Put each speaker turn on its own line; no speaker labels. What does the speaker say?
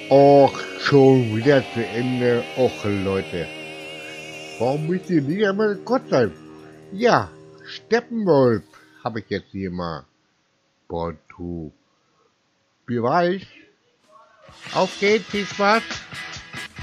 Och, schon wieder zu Ende. Och, Leute. Warum müsst ihr nicht einmal Gott sein? Ja, Steppenwolf habe ich jetzt hier mal. Portu. Beweis. Auf geht's, viel Spaß.